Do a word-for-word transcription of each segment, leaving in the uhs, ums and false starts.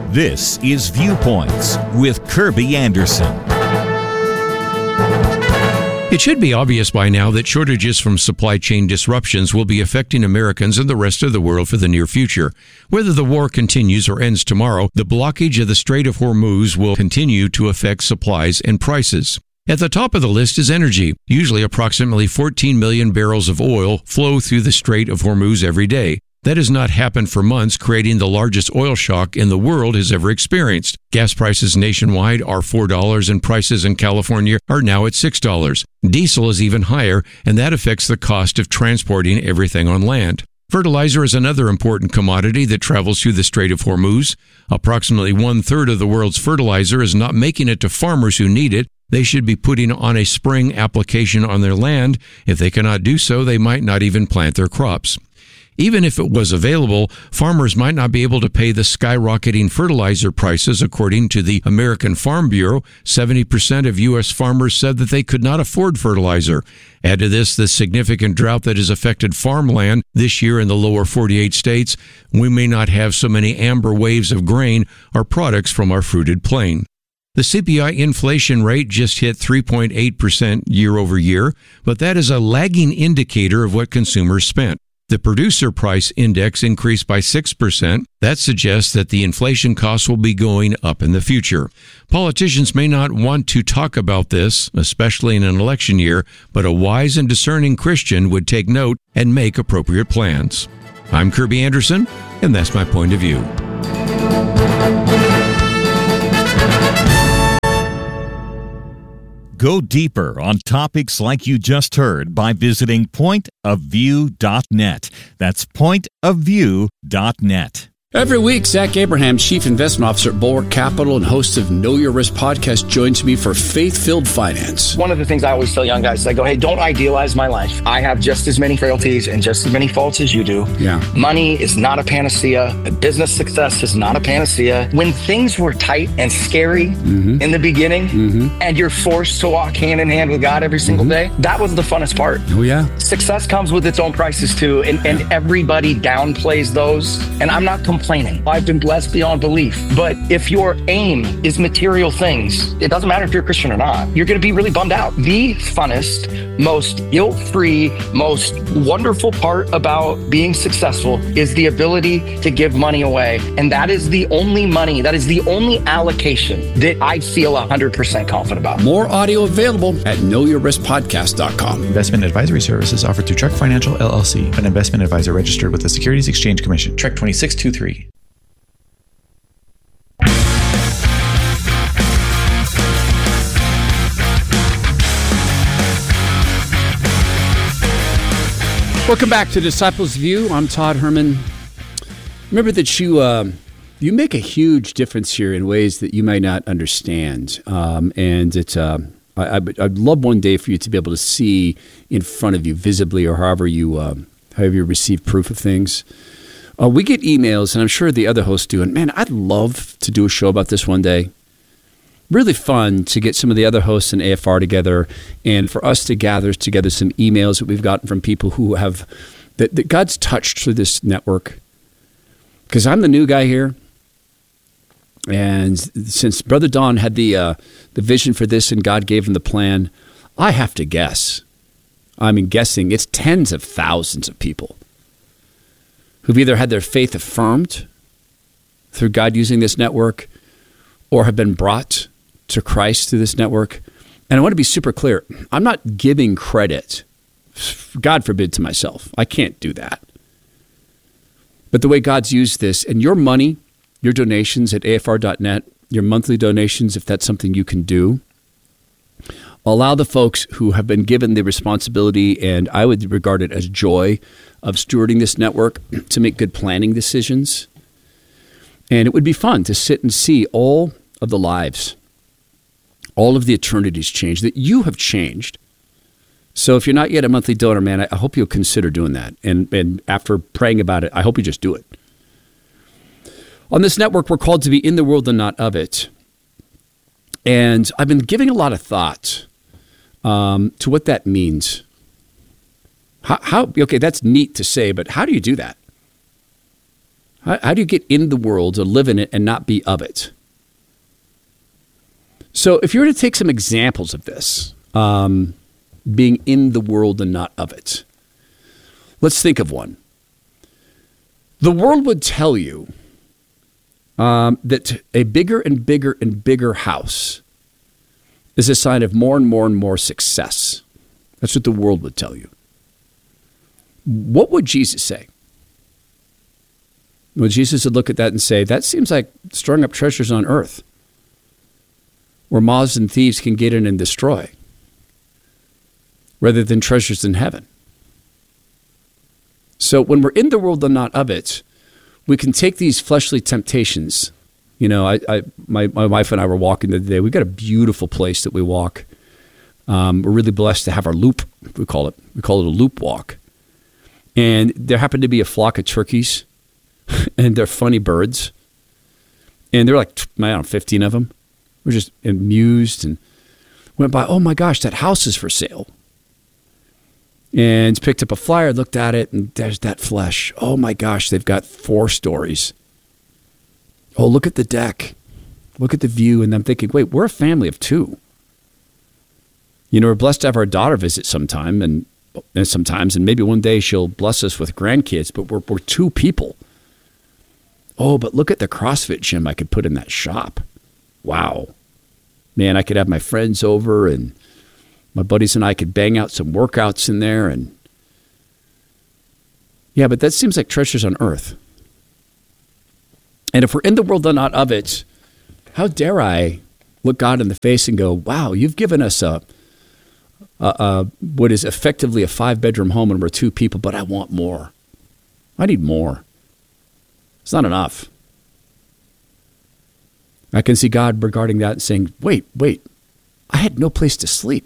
This is Viewpoints with Kirby Anderson. It should be obvious by now that shortages from supply chain disruptions will be affecting Americans and the rest of the world for the near future. Whether the war continues or ends tomorrow, the blockage of the Strait of Hormuz will continue to affect supplies and prices. At the top of the list is energy. Usually approximately fourteen million barrels of oil flow through the Strait of Hormuz every day. That has not happened for months, creating the largest oil shock in the world has ever experienced. Gas prices nationwide are four dollars and prices in California are now at six dollars. Diesel is even higher, and that affects the cost of transporting everything on land. Fertilizer is another important commodity that travels through the Strait of Hormuz. Approximately one-third of the world's fertilizer is not making it to farmers who need it. They should be putting on a spring application on their land. If they cannot do so, they might not even plant their crops. Even if it was available, farmers might not be able to pay the skyrocketing fertilizer prices. According to the American Farm Bureau, seventy percent of U S farmers said that they could not afford fertilizer. Add to this the significant drought that has affected farmland this year in the lower forty-eight states. We may not have so many amber waves of grain or products from our fruited plain. The C P I inflation rate just hit three point eight percent year over year, but that is a lagging indicator of what consumers spent. The Producer Price Index increased by six percent. That suggests that the inflation costs will be going up in the future. Politicians may not want to talk about this, especially in an election year, but a wise and discerning Christian would take note and make appropriate plans. I'm Kirby Anderson, and that's my point of view. Go deeper on topics like you just heard by visiting point of view dot net. That's point of view dot net. Every week, Zach Abraham, Chief Investment Officer at Bulwark Capital and host of Know Your Risk podcast, joins me for Faith-Filled Finance. One of the things I always tell young guys is I go, hey, don't idealize my life. I have just as many frailties and just as many faults as you do. Yeah. Money is not a panacea. Business success is not a panacea. When things were tight and scary mm-hmm. in the beginning mm-hmm. and you're forced to walk hand in hand with God every single mm-hmm. day, that was the funnest part. Oh, yeah. Success comes with its own prices, too, and, and everybody downplays those. And I'm not complaining. Complaining. I've been blessed beyond belief. But if your aim is material things, it doesn't matter if you're a Christian or not, you're going to be really bummed out. The funnest, most guilt-free, most wonderful part about being successful is the ability to give money away. And that is the only money, that is the only allocation that I feel one hundred percent confident about. More audio available at know your risk podcast dot com. Investment advisory services offered through Trek Financial, L L C, an investment advisor registered with the Securities Exchange Commission. Trek twenty-six twenty-three. Welcome back to Disciples View. I'm Todd Herman. Remember that you uh, you make a huge difference here in ways that you may not understand, um, and it's. Uh, I, I'd love one day for you to be able to see in front of you visibly, or however you uh, however you receive proof of things. Uh, we get emails, and I'm sure the other hosts do. And man, I'd love to do a show about this one day. Really fun to get some of the other hosts in A F R together, and for us to gather together some emails that we've gotten from people who have that, that God's touched through this network. Because I'm the new guy here, and since Brother Don had the uh, the vision for this, and God gave him the plan, I have to guess. I mean, guessing it's tens of thousands of people who've either had their faith affirmed through God using this network, or have been brought to Christ through this network. And I want to be super clear. I'm not giving credit, God forbid, to myself. I can't do that. But the way God's used this, and your money, your donations at A F R dot net, your monthly donations, if that's something you can do, allow the folks who have been given the responsibility, and I would regard it as joy, of stewarding this network to make good planning decisions. And it would be fun to sit and see all of the lives, all of the eternities changed, that you have changed. So if you're not yet a monthly donor, man, I hope you'll consider doing that. And, and after praying about it, I hope you just do it. On this network, we're called to be in the world and not of it. And I've been giving a lot of thought um, to what that means. How, how? Okay, that's neat to say, but how do you do that? How, how do you get in the world or live in it and not be of it? So if you were to take some examples of this, um, being in the world and not of it, let's think of one. The world would tell you um, that a bigger and bigger and bigger house is a sign of more and more and more success. That's what the world would tell you. What would Jesus say? Well, Jesus would look at that and say, that seems like storing up treasures on earth, where moths and thieves can get in and destroy, rather than treasures in heaven. So when we're in the world and not of it, we can take these fleshly temptations. You know, I, I my, my wife and I were walking the other day. We've got a beautiful place that we walk. Um, we're really blessed to have our loop, we call it. We call it a loop walk. And there happened to be a flock of turkeys, and they're funny birds. And there were like, I don't know, fifteen of them. We're just amused and went by, oh my gosh, that house is for sale. And picked up a flyer, looked at it, and there's that flesh. Oh my gosh, they've got four stories. Oh, look at the deck. Look at the view. And I'm thinking, wait, we're a family of two. You know, we're blessed to have our daughter visit sometime, and, and sometimes, and maybe one day she'll bless us with grandkids, but we're, we're two people. Oh, but look at the CrossFit gym I could put in that shop. Wow. Man, I could have my friends over, and my buddies and I could bang out some workouts in there. And yeah, but that seems like treasures on earth. And if we're in the world and not of it, how dare I look God in the face and go, wow, you've given us a, a, a what is effectively a five-bedroom home and we're two people, but I want more. I need more. It's not enough. I can see God regarding that and saying, wait, wait, I had no place to sleep.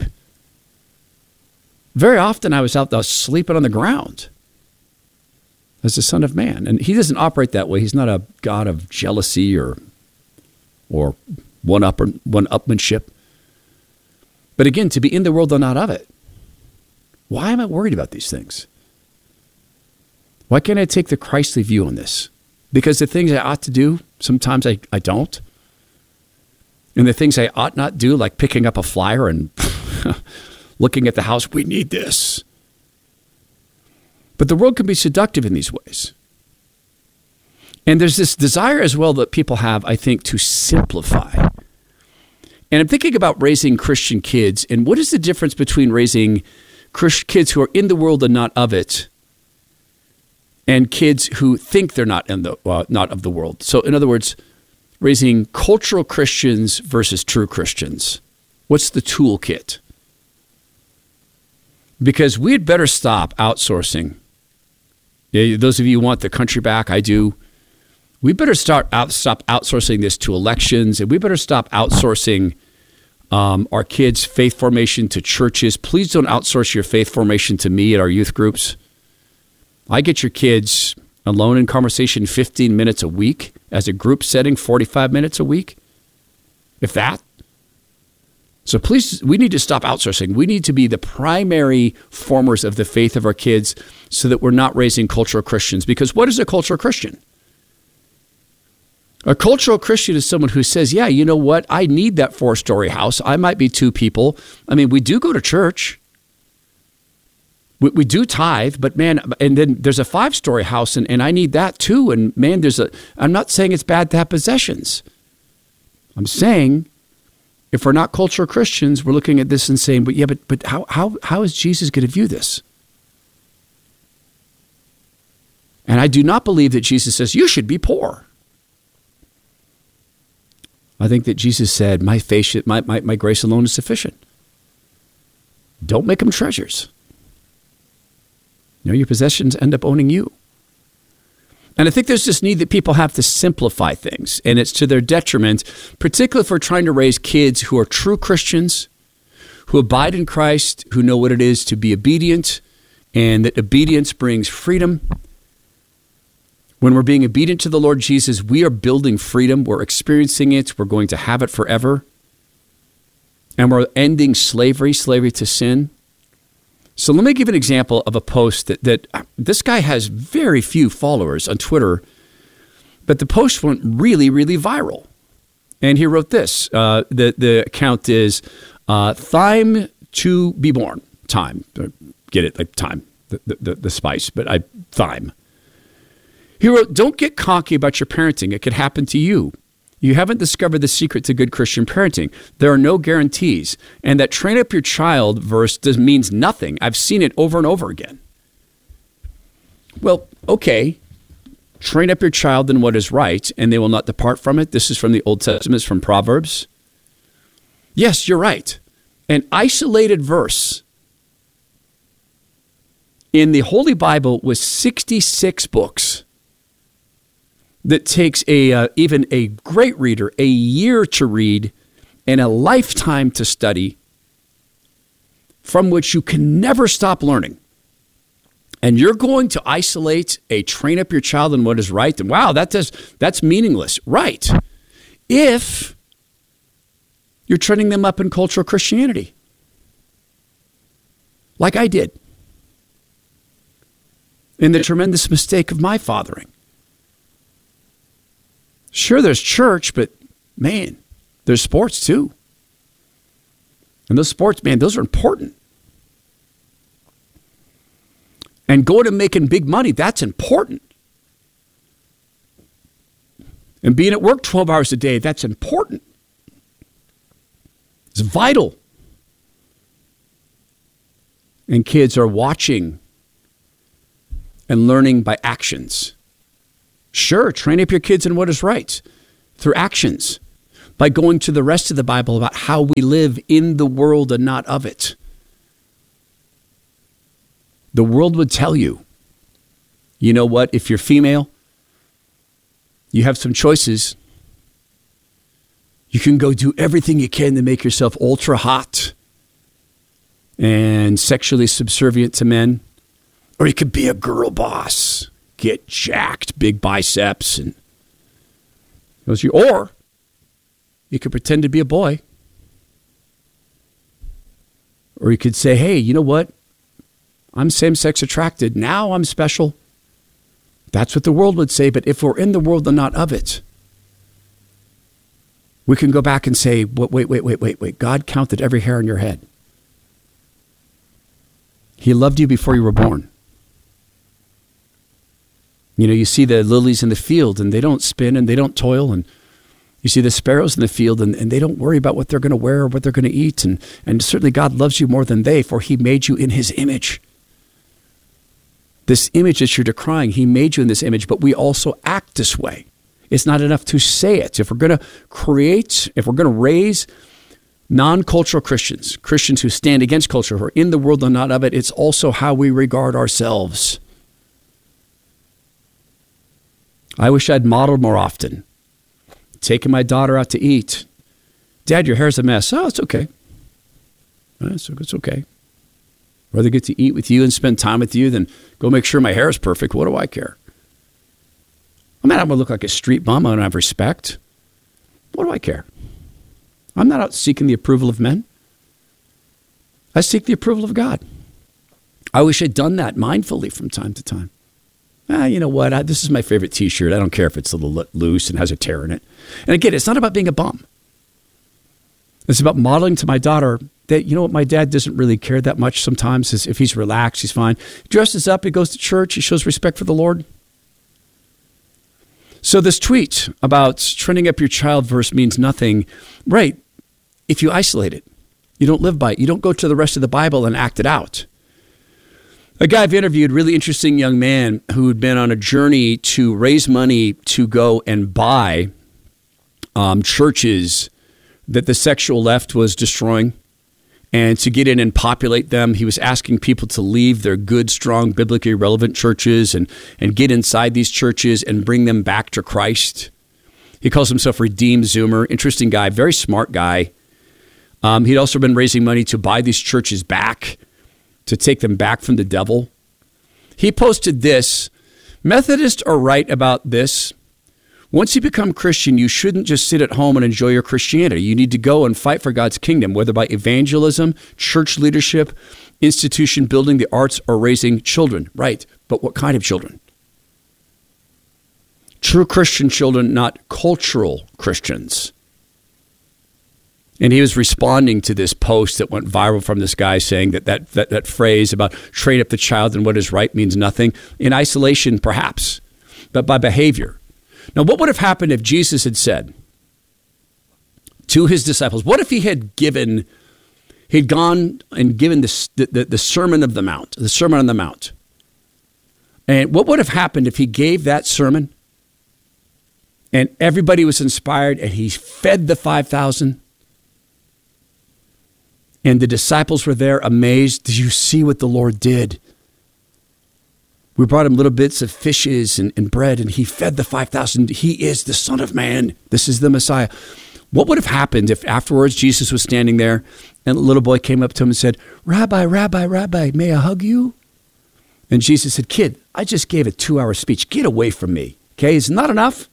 Very often I was out there sleeping on the ground as the Son of Man. And he doesn't operate that way. He's not a God of jealousy or or one-up or one-upmanship. But again, to be in the world and not of it. Why am I worried about these things? Why can't I take the Christly view on this? Because the things I ought to do, sometimes I, I don't. And the things I ought not do, like picking up a flyer and looking at the house, we need this. But the world can be seductive in these ways. And there's this desire as well that people have, I think, to simplify. And I'm thinking about raising Christian kids, and what is the difference between raising Christian kids who are in the world and not of it, and kids who think they're not in the uh, not of the world? So, in other words, raising cultural Christians versus true Christians. What's the toolkit? Because we'd better stop outsourcing. Yeah, those of you who want the country back, I do. We better start out, stop outsourcing this to elections, and we better stop outsourcing um, our kids' faith formation to churches. Please don't outsource your faith formation to me at our youth groups. I get your kids alone in conversation fifteen minutes a week. As a group setting, forty-five minutes a week, if that. So please, we need to stop outsourcing. We need to be the primary formers of the faith of our kids so that we're not raising cultural Christians. Because what is a cultural Christian? A cultural Christian is someone who says, yeah, you know what? I need that four-story house. I might be two people. I mean, we do go to church. We, we do tithe, but man, and then there's a five-story house, and, and I need that too. And man, there's a, I'm not saying it's bad to have possessions. I'm saying if we're not cultural Christians, we're looking at this and saying, but yeah, but but how how how is Jesus going to view this? And I do not believe that Jesus says, you should be poor. I think that Jesus said, my faith, my, my, my grace alone is sufficient. Don't make them treasures. You know, your possessions end up owning you. And I think there's this need that people have to simplify things, and it's to their detriment, particularly if we're trying to raise kids who are true Christians, who abide in Christ, who know what it is to be obedient, and that obedience brings freedom. When we're being obedient to the Lord Jesus, we are building freedom. We're experiencing it. We're going to have it forever. And we're ending slavery, slavery to sin. So let me give an example of a post that, that this guy has very few followers on Twitter, But the post went really, really viral. And he wrote this. Uh, the, the account is uh, Thyme to be born. Thyme. Get it? Like thyme. The, the, the spice. But I thyme. He wrote, don't get cocky about your parenting. It could happen to you. You haven't discovered the secret to good Christian parenting. There are no guarantees. And that train up your child verse does, means nothing. I've seen it over and over again. Well, okay. Train up your child in what is right, and they will not depart from it. This is from the Old Testament, it's from Proverbs. Yes, you're right. An isolated verse in the Holy Bible with sixty-six books that takes a uh, even a great reader a year to read and a lifetime to study, from which you can never stop learning. And you're going to isolate a train up your child in what is right, and wow, that does that's meaningless. Right. If you're training them up in cultural Christianity. Like I did. In the tremendous mistake of my fathering. Sure, there's church, but man, there's sports too. And those sports, man, those are important. And going and making big money, that's important. And being at work twelve hours a day, that's important. It's vital. And kids are watching and learning by actions. Sure, train up your kids in what is right through actions, by going to the rest of the Bible about how we live in the world and not of it. The world would tell you, you know what, if you're female, you have some choices. You can go do everything you can to make yourself ultra hot and sexually subservient to men. Or you could be a girl boss, get jacked, big biceps. And or you could pretend to be a boy. Or you could say, hey, you know what? I'm same-sex attracted. Now I'm special. That's what the world would say. But if we're in the world and not of it, we can go back and say, wait, wait, wait, wait, wait, wait. God counted every hair on your head. He loved you before you were born. You know, you see the lilies in the field, and they don't spin and they don't toil. And you see the sparrows in the field, and, and they don't worry about what they're going to wear or what they're going to eat. And, and certainly God loves you more than they, for he made you in his image. This image that you're decrying, he made you in this image, but we also act this way. It's not enough to say it. If we're going to create, if we're going to raise non-cultural Christians, Christians who stand against culture, who are in the world and not of it, it's also how we regard ourselves. I wish I'd modeled more often. Taking my daughter out to eat. Dad, your hair's a mess. Oh, it's okay. It's, it's okay. Rather get to eat with you and spend time with you than go make sure my hair is perfect. What do I care? I'm not going to look like a street bum. I don't have respect. What do I care? I'm not out seeking the approval of men. I seek the approval of God. I wish I'd done that mindfully from time to time. Ah, you know what? I, this is my favorite T-shirt. I don't care if it's a little loose and has a tear in it. And again, it's not about being a bum. It's about modeling to my daughter that, you know what, my dad doesn't really care that much sometimes. If he's relaxed, he's fine. He dresses up, he goes to church, he shows respect for the Lord. So this tweet about training up your child verse means nothing. Right. If you isolate it, you don't live by it. You don't go to the rest of the Bible and act it out. A guy I've interviewed, really interesting young man who had been on a journey to raise money to go and buy um, churches that the sexual left was destroying, and to get in and populate them. He was asking people to leave their good, strong, biblically relevant churches and, and get inside these churches and bring them back to Christ. He calls himself Redeemed Zoomer. Interesting guy, very smart guy. Um, he'd also been raising money to buy these churches back, to take them back from the devil. He posted this: Methodists are right about this. Once you become Christian, you shouldn't just sit at home and enjoy your Christianity. You need to go and fight for God's kingdom, whether by evangelism, church leadership, institution building, the arts, or raising children. Right, but what kind of children? True Christian children, not cultural Christians. And he was responding to this post that went viral from this guy saying that that, that that phrase about train up the child and what is right means nothing. In isolation, perhaps, but by behavior. Now, what would have happened if Jesus had said to his disciples, what if he had given, he'd gone and given this, the, the, the Sermon of the Mount, the Sermon on the Mount. And what would have happened if he gave that sermon and everybody was inspired and he fed the five thousand? And the disciples were there amazed. Did you see what the Lord did? We brought him little bits of fishes and, and bread, and he fed the five thousand. He is the Son of Man. This is the Messiah. What would have happened if afterwards Jesus was standing there and a little boy came up to him and said, Rabbi, Rabbi, Rabbi, may I hug you? And Jesus said, kid, I just gave a two-hour speech. Get away from me. Okay, is not enough?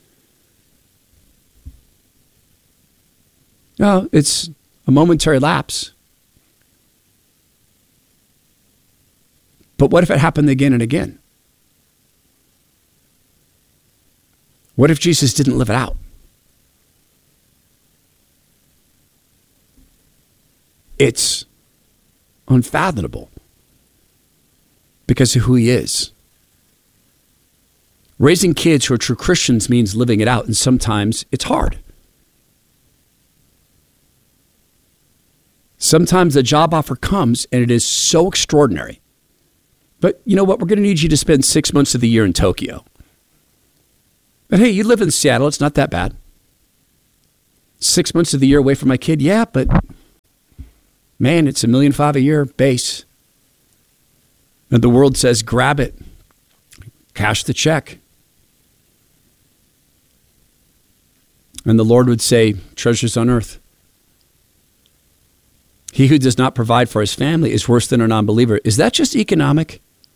No, it's a momentary lapse. But what if it happened again and again? What if Jesus didn't live it out? It's unfathomable because of who he is. Raising kids who are true Christians means living it out, and sometimes it's hard. Sometimes the job offer comes and it is so extraordinary. But you know what? We're going to need you to spend six months of the year in Tokyo. But hey, you live in Seattle. It's not that bad. Six months of the year away from my kid. Yeah, but man, it's a million five a year base. And the world says, grab it. Cash the check. And the Lord would say, treasures on earth. He who does not provide for his family is worse than a non-believer. Is that just economic?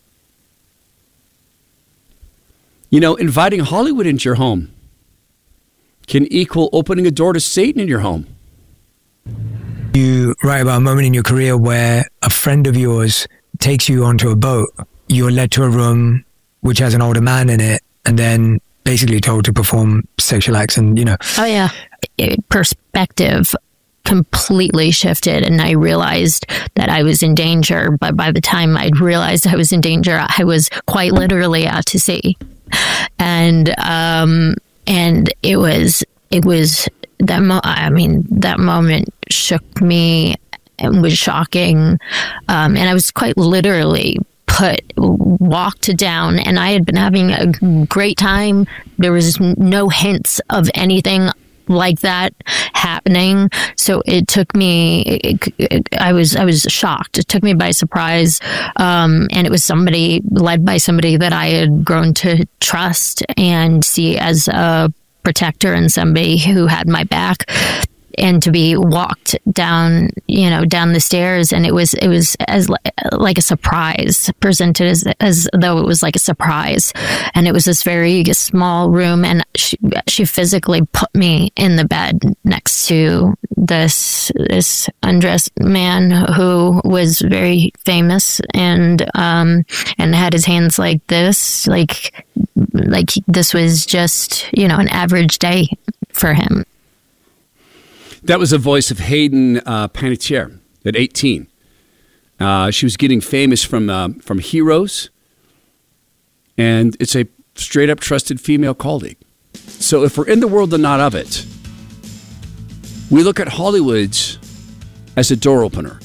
You know, inviting Hollywood into your home can equal opening a door to Satan in your home. You write about a moment in your career where a friend of yours takes you onto a boat. You're led to a room which has an older man in it, and then basically told to perform sexual acts and, you know. Oh, yeah. Perspective completely shifted, and I realized that I was in danger. But by the time I'd realized I was in danger, I was quite literally out to sea. And um, and it was it was that mo- I mean that moment shook me and was shocking, um, and I was quite literally put walked down. And I had been having a great time. There was no hints of anything like that happening. So it took me, it, it, I was, I was shocked. It took me by surprise. Um, and it was somebody led by somebody that I had grown to trust and see as a protector and somebody who had my back. And to be walked down, you know, down the stairs, and it was it was as like a surprise, presented as as though it was like a surprise, and it was this very small room, and she she physically put me in the bed next to this this undressed man who was very famous and um and had his hands like this, like like this was just, you know, an average day for him. That was the voice of Hayden uh, Panettiere at eighteen. Uh, she was getting famous from uh, from Heroes, and it's a straight-up trusted female colleague. So if we're in the world and not of it, we look at Hollywood as a door opener.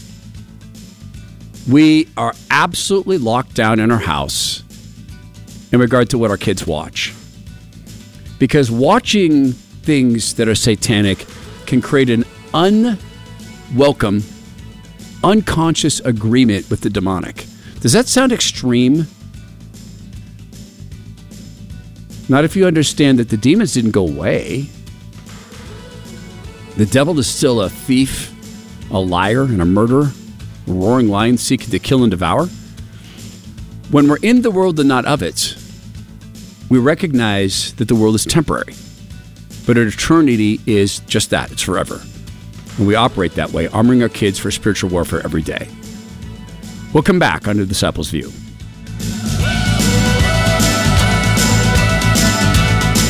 We are absolutely locked down in our house in regard to what our kids watch. Because watching things that are satanic can create an unwelcome, unconscious agreement with the demonic. Does that sound extreme? Not if you understand that the demons didn't go away. The devil is still a thief, a liar, and a murderer, a roaring lion seeking to kill and devour. When we're in the world and not of it, we recognize that the world is temporary. But an eternity is just that. It's forever. And we operate that way, armoring our kids for spiritual warfare every day. We'll come back on The Disciples' View.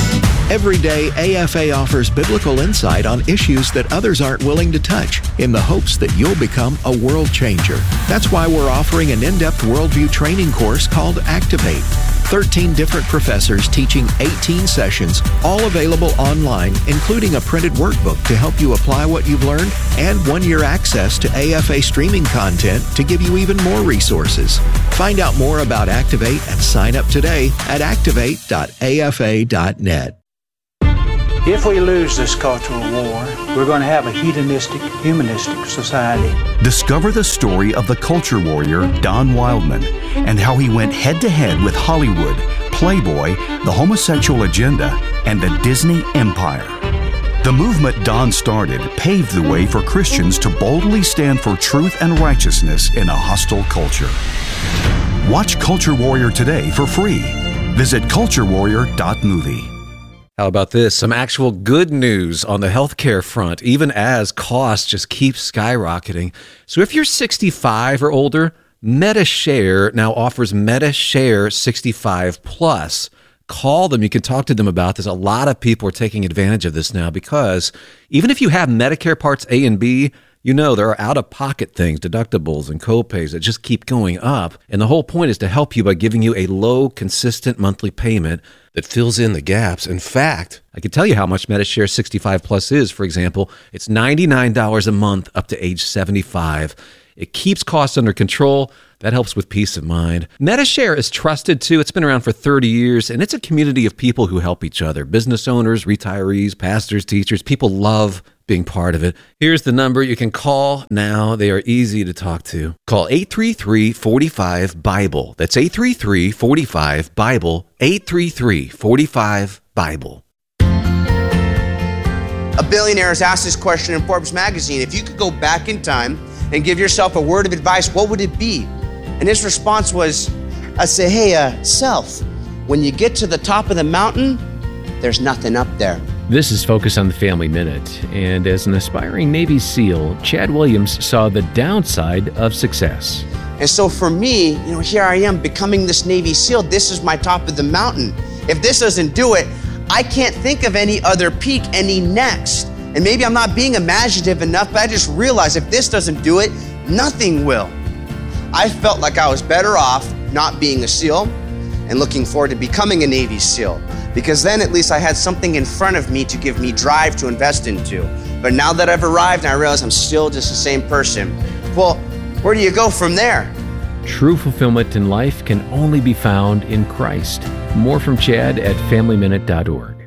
Every day, A F A offers biblical insight on issues that others aren't willing to touch in the hopes that you'll become a world changer. That's why we're offering an in-depth worldview training course called Activate. thirteen different professors teaching eighteen sessions, all available online, including a printed workbook to help you apply what you've learned and one-year access to A F A streaming content to give you even more resources. Find out more about Activate and sign up today at activate dot a f a dot net. If we lose this cultural war, we're going to have a hedonistic, humanistic society. Discover the story of the culture warrior Don Wildman and how he went head-to-head with Hollywood, Playboy, the homosexual agenda, and the Disney empire. The movement Don started paved the way for Christians to boldly stand for truth and righteousness in a hostile culture. Watch Culture Warrior today for free. Visit culture warrior dot movie. How about this? Some actual good news on the healthcare front, even as costs just keep skyrocketing. So if you're sixty-five or older, MediShare now offers MediShare sixty-five plus. Call them. You can talk to them about this. A lot of people are taking advantage of this now because even if you have Medicare Parts A and B, you know there are out-of-pocket things, deductibles and copays that just keep going up. And the whole point is to help you by giving you a low, consistent monthly payment that fills in the gaps. In fact, I can tell you how much MediShare sixty-five plus is. For example, it's ninety-nine dollars a month up to age seventy-five. It keeps costs under control. That helps with peace of mind. MediShare is trusted too. It's been around for thirty years, and it's a community of people who help each other. Business owners, retirees, pastors, teachers. People love being part of it. Here's the number you can call now. They are easy to talk to. Call eight three three, four five, BIBLE. That's eight three three, four five, BIBLE. eight three three, four five, BIBLE. A billionaire has asked this question in Forbes magazine. If you could go back in time and give yourself a word of advice, what would it be? And his response was, I say, hey, uh, self, when you get to the top of the mountain, there's nothing up there. This is Focus on the Family Minute, and as an aspiring Navy SEAL, Chad Williams saw the downside of success. And so for me, you know, here I am becoming this Navy SEAL. This is my top of the mountain. If this doesn't do it, I can't think of any other peak, any next. And maybe I'm not being imaginative enough, but I just realized if this doesn't do it, nothing will. I felt like I was better off not being a SEAL and looking forward to becoming a Navy SEAL, because then at least I had something in front of me to give me drive to invest into. But now that I've arrived and I realize I'm still just the same person, well, where do you go from there? True fulfillment in life can only be found in Christ. More from Chad at family minute dot org.